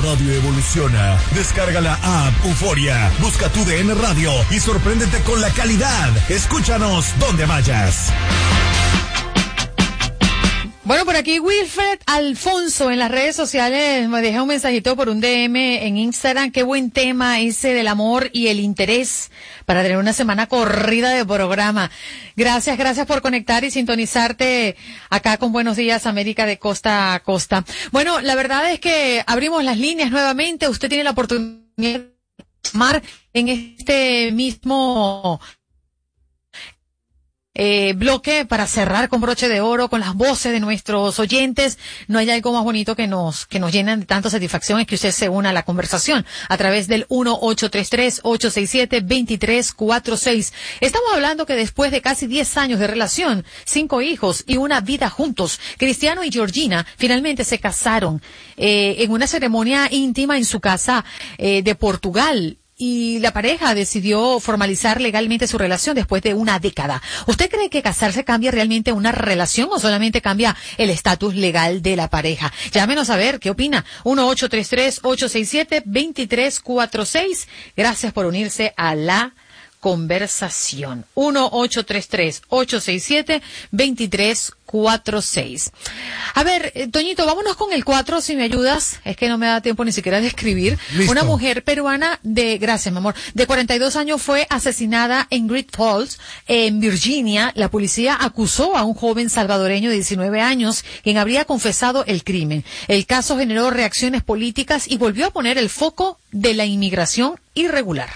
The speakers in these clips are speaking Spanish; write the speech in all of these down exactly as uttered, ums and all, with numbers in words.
radio evoluciona. Descarga la app Euforia, busca tu D N Radio y sorpréndete con la calidad. Escúchanos donde vayas. Bueno, por aquí Wilfred Alfonso en las redes sociales me deja un mensajito por un D M en Instagram. Qué buen tema ese del amor y el interés para tener una semana corrida de programa. Gracias, gracias por conectar y sintonizarte acá con Buenos Días América de costa a costa. Bueno, la verdad es que abrimos las líneas nuevamente. Usted tiene la oportunidad de llamar en este mismo Eh, bloque para cerrar con broche de oro, con las voces de nuestros oyentes. No hay algo más bonito que nos que nos llenan de tanta satisfacción es que usted se una a la conversación a través del uno ocho tres tres, ocho seis siete, dos tres cuatro seis. Estamos hablando que después de casi diez años de relación, cinco hijos y una vida juntos, Cristiano y Georgina finalmente se casaron eh, en una ceremonia íntima en su casa eh, de Portugal. Y la pareja decidió formalizar legalmente su relación después de una década. ¿Usted cree que casarse cambia realmente una relación o solamente cambia el estatus legal de la pareja? Llámenos a ver, ¿qué opina? uno ocho tres tres, ocho seis siete, dos tres cuatro seis. Gracias por unirse a la conversación. uno ocho tres tres, ocho seis siete, dos tres cuatro seis. A ver, eh, Toñito, vámonos con el cuatro, si me ayudas. Es que no me da tiempo ni siquiera de escribir. Listo. Una mujer peruana de, gracias, mi amor, de cuarenta y dos años fue asesinada en Great Falls, en Virginia. La policía acusó a un joven salvadoreño de diecinueve años, quien habría confesado el crimen. El caso generó reacciones políticas y volvió a poner el foco de la inmigración irregular.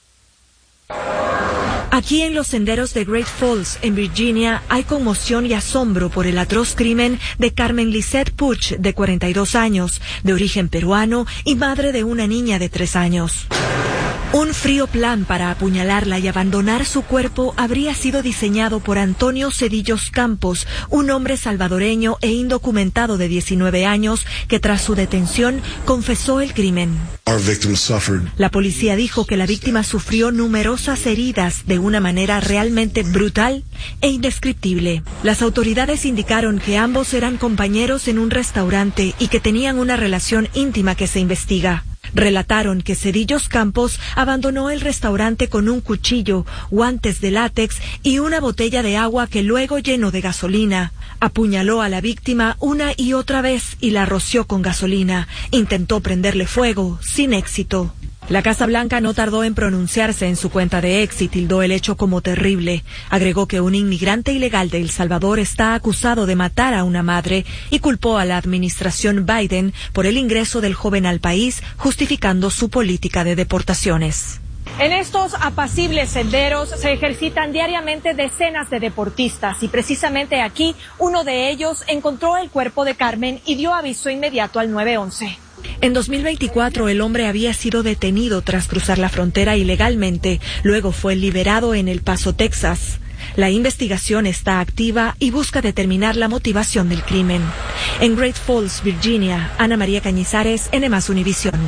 Aquí en los senderos de Great Falls, en Virginia, hay conmoción y asombro por el atroz crimen de Carmen Lisette Puch, de cuarenta y dos años, de origen peruano y madre de una niña de tres años. Un frío plan para apuñalarla y abandonar su cuerpo habría sido diseñado por Antonio Cedillos Campos, un hombre salvadoreño e indocumentado de diecinueve años que tras su detención confesó el crimen. La policía dijo que la víctima sufrió numerosas heridas de una manera realmente brutal e indescriptible. Las autoridades indicaron que ambos eran compañeros en un restaurante y que tenían una relación íntima que se investiga. Relataron que Cedillos Campos abandonó el restaurante con un cuchillo, guantes de látex y una botella de agua que luego llenó de gasolina. Apuñaló a la víctima una y otra vez y la roció con gasolina. Intentó prenderle fuego, sin éxito. La Casa Blanca no tardó en pronunciarse en su cuenta de X y tildó el hecho como terrible. Agregó que un inmigrante ilegal de El Salvador está acusado de matar a una madre y culpó a la administración Biden por el ingreso del joven al país, justificando su política de deportaciones. En estos apacibles senderos se ejercitan diariamente decenas de deportistas y precisamente aquí uno de ellos encontró el cuerpo de Carmen y dio aviso inmediato al nueve once. En dos mil veinticuatro el hombre había sido detenido tras cruzar la frontera ilegalmente, luego fue liberado en El Paso, Texas. La investigación está activa y busca determinar la motivación del crimen. En Great Falls, Virginia, Ana María Cañizares, N más Univisión.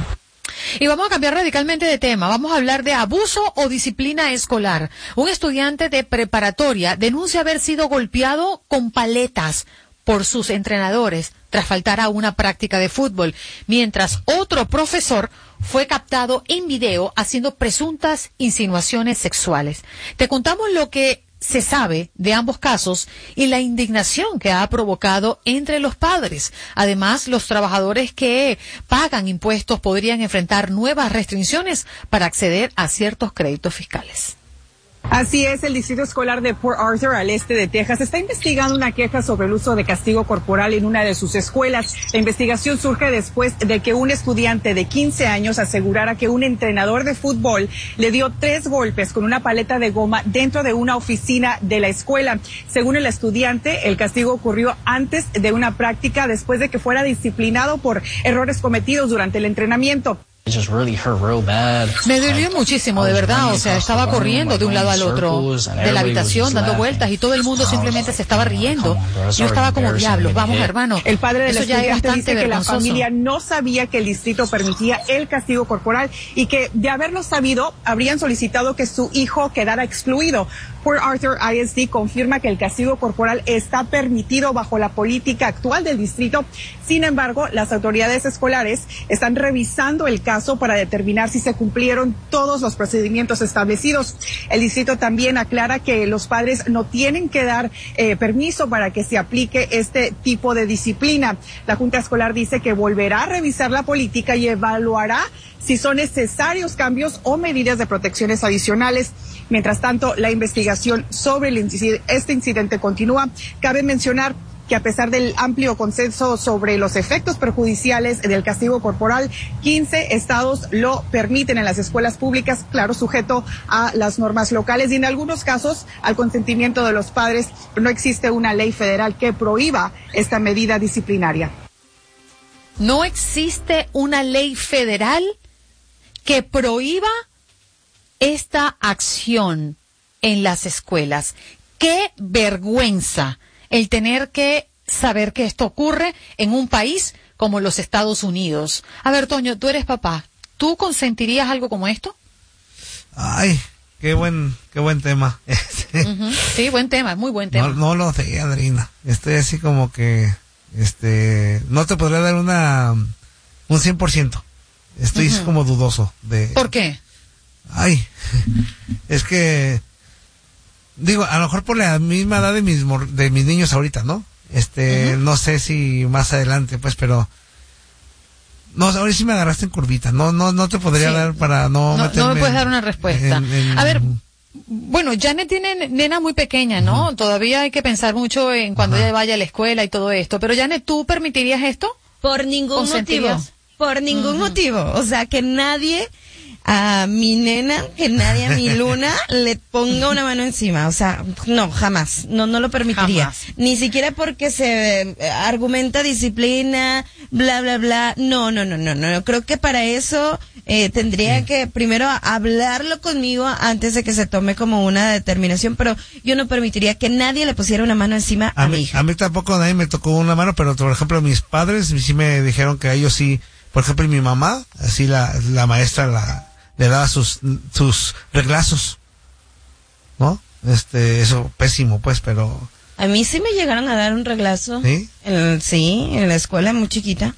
Y vamos a cambiar radicalmente de tema. Vamos a hablar de abuso o disciplina escolar. Un estudiante de preparatoria denuncia haber sido golpeado con paletas por sus entrenadores tras faltar a una práctica de fútbol, mientras otro profesor fue captado en video haciendo presuntas insinuaciones sexuales. Te contamos lo que se sabe de ambos casos y la indignación que ha provocado entre los padres. Además, los trabajadores que pagan impuestos podrían enfrentar nuevas restricciones para acceder a ciertos créditos fiscales. Así es, el Distrito Escolar de Port Arthur, al este de Texas, está investigando una queja sobre el uso de castigo corporal en una de sus escuelas. La investigación surge después de que un estudiante de quince años asegurara que un entrenador de fútbol le dio tres golpes con una paleta de goma dentro de una oficina de la escuela. Según el estudiante, el castigo ocurrió antes de una práctica después de que fuera disciplinado por errores cometidos durante el entrenamiento. Me dolió muchísimo, de verdad, o sea, estaba corriendo de un lado al otro de la habitación, dando vueltas, y todo el mundo simplemente se estaba riendo. Yo estaba como, diablos, vamos, hermano. El padre de la estudiante dice que la vergonzoso. familia no sabía que el distrito permitía el castigo corporal y que, de haberlo sabido, habrían solicitado que su hijo quedara excluido. Port Arthur I S D confirma que el castigo corporal está permitido bajo la política actual del distrito. Sin embargo, las autoridades escolares están revisando el caso para determinar si se cumplieron todos los procedimientos establecidos. El distrito también aclara que los padres no tienen que dar eh, permiso para que se aplique este tipo de disciplina. La Junta Escolar dice que volverá a revisar la política y evaluará si son necesarios cambios o medidas de protecciones adicionales. Mientras tanto, la investigación sobre el incid- este incidente continúa. Cabe mencionar que a pesar del amplio consenso sobre los efectos perjudiciales del castigo corporal, quince estados lo permiten en las escuelas públicas, claro, sujeto a las normas locales y en algunos casos al consentimiento de los padres. No existe una ley federal que prohíba esta medida disciplinaria. No existe una ley federal que prohíba esta acción en las escuelas. ¡Qué vergüenza el tener que saber que esto ocurre en un país como los Estados Unidos! A ver, Toño, tú eres papá. ¿Tú consentirías algo como esto? Ay, qué buen, qué buen tema. Uh-huh. Sí, buen tema, muy buen tema. No, no lo sé, Adriana. Estoy así como que, este, no te podría dar una, un cien por ciento. Estoy uh-huh. como dudoso de. ¿Por qué? Ay, es que, digo, a lo mejor por la misma edad de mis de mis niños ahorita, ¿no? Este, uh-huh. no sé si más adelante, pues, pero no, ahora sí me agarraste en curvita. No, no, no te podría sí. dar para no. No, no me puedes dar una respuesta. En, en, a ver, bueno, Janet tiene nena muy pequeña, ¿no? Uh-huh. Todavía hay que pensar mucho en cuando uh-huh. ella vaya a la escuela y todo esto. Pero Janet, ¿tú permitirías esto? Por ningún motivo. Por ningún uh-huh. motivo. O sea, que nadie a mi nena, que nadie a mi Luna le ponga una mano encima. O sea, no, jamás. No, no lo permitiría. Jamás. Ni siquiera porque se eh, argumenta disciplina, bla, bla, bla. No, no, no, no, no. Creo que para eso eh, tendría sí. que primero hablarlo conmigo antes de que se tome como una determinación. Pero yo no permitiría que nadie le pusiera una mano encima a, a mi hija. A mí tampoco nadie me tocó una mano, pero por ejemplo mis padres sí me dijeron que a ellos sí. Por ejemplo, mi mamá, así la, la maestra la le daba sus sus reglazos, ¿no? Este, eso pésimo, pues, pero a mí sí me llegaron a dar un reglazo. ¿Sí? En, sí, en la escuela muy chiquita.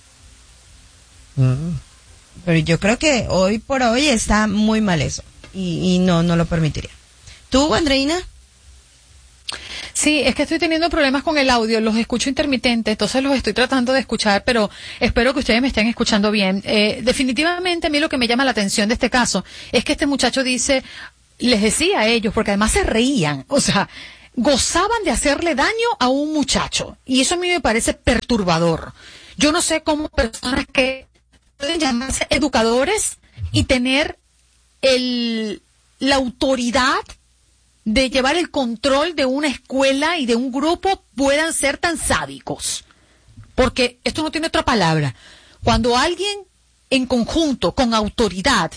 Mm. Pero yo creo que hoy por hoy está muy mal eso y, y no no lo permitiría. ¿Tú, Andreina? Sí, es que estoy teniendo problemas con el audio, los escucho intermitente, entonces los estoy tratando de escuchar, pero espero que ustedes me estén escuchando bien. Eh, definitivamente a mí lo que me llama la atención de este caso es que este muchacho dice, les decía a ellos, porque además se reían, o sea, gozaban de hacerle daño a un muchacho, y eso a mí me parece perturbador. Yo no sé cómo personas que pueden llamarse educadores y tener el, la autoridad de llevar el control de una escuela y de un grupo puedan ser tan sádicos. Porque esto no tiene otra palabra. Cuando alguien en conjunto, con autoridad,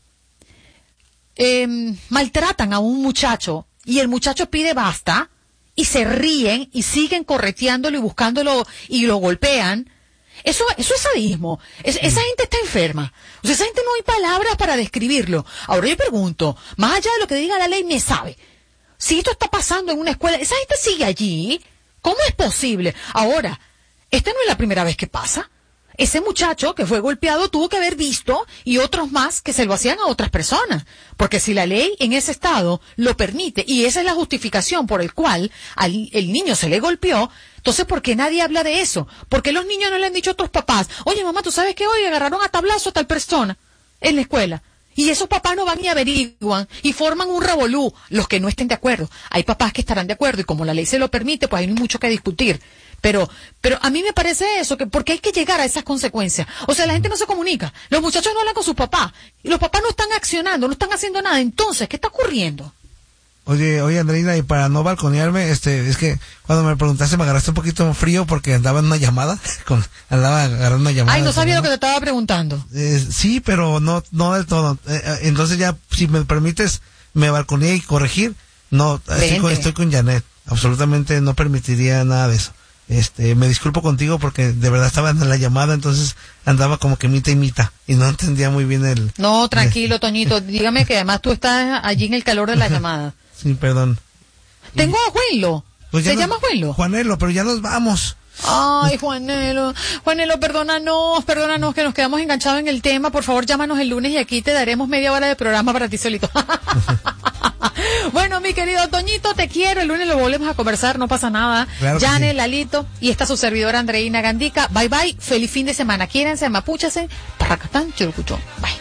eh, maltratan a un muchacho y el muchacho pide basta y se ríen y siguen correteándolo y buscándolo y lo golpean, eso, eso es sadismo. Es, esa gente está enferma. O sea, esa gente no hay palabras para describirlo. Ahora yo pregunto, más allá de lo que diga la ley, me sabe. Si esto está pasando en una escuela, esa gente sigue allí. ¿Cómo es posible? Ahora, esta no es la primera vez que pasa. Ese muchacho que fue golpeado tuvo que haber visto y otros más que se lo hacían a otras personas. Porque si la ley en ese estado lo permite y esa es la justificación por el cual al el niño se le golpeó, entonces ¿por qué nadie habla de eso? ¿Por qué los niños no le han dicho a otros papás, oye mamá, ¿tú sabes que hoy agarraron a tablazo a tal persona en la escuela? Y esos papás no van y averiguan y forman un revolú, los que no estén de acuerdo. Hay papás que estarán de acuerdo y como la ley se lo permite, pues hay mucho que discutir. Pero, pero a mí me parece eso, que porque hay que llegar a esas consecuencias. O sea, la gente no se comunica, los muchachos no hablan con sus papás, y los papás no están accionando, no están haciendo nada. Entonces, ¿qué está ocurriendo? Oye, oye, Andreina, y para no balconearme, este, es que cuando me preguntaste me agarraste un poquito frío porque andaba en una llamada, con, andaba agarrando una llamada. Ay, no sabía lo que te estaba preguntando. Eh, sí, pero no, no del todo. Eh, eh, entonces ya, si me permites, me balconeé y corregir. No, estoy con, estoy con Janet. Absolutamente no permitiría nada de eso. Este, me disculpo contigo porque de verdad estaba en la llamada, entonces andaba como que mita y mita y no entendía muy bien el... No, tranquilo, Toñito, dígame que además tú estás allí en el calor de la llamada. Sí, perdón. Tengo a Juanelo. Pues ¿Se nos, llama Juanelo? Juanelo, pero ya nos vamos. Ay, Juanelo, Juanelo, perdónanos, perdónanos que nos quedamos enganchados en el tema. Por favor, llámanos el lunes y aquí te daremos media hora de programa para ti solito. Bueno, mi querido Toñito, te quiero. El lunes lo volvemos a conversar, no pasa nada. Claro Yane, sí. Lalito y esta su servidora Andreina Gandica. Bye bye, feliz fin de semana. Quiéranse, mapúchase, parracatán, churucuchón. Bye.